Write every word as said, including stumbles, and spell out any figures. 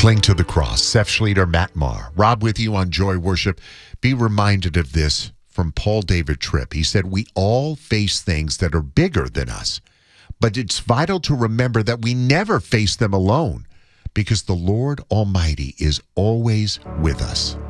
Cling to the cross. Seth Schleter, Matt Maher. Rob with you on Joy Worship. Be reminded of this from Paul David Tripp. He said, we all face things that are bigger than us, but it's vital to remember that we never face them alone because the Lord Almighty is always with us.